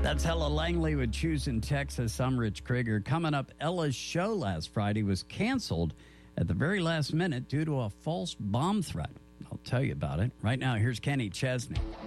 That's Ella Langley with Choosing Texas. I'm Rich Krieger. Coming up, Ella's show last Friday was canceled at the very last minute due to a false bomb threat. I'll tell you about it. Right now, here's Kenny Chesney.